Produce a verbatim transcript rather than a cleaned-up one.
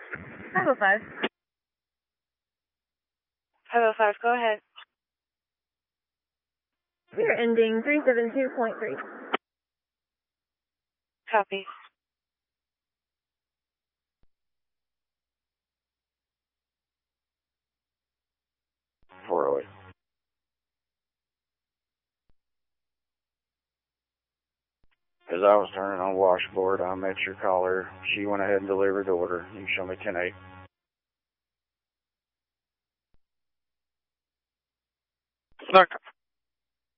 five oh five. five oh five, go ahead. We're ending three seven two point three. Copy. four oh eight. As I was turning on washboard, I met your caller. She went ahead and delivered the order. You can show me ten eight. Look,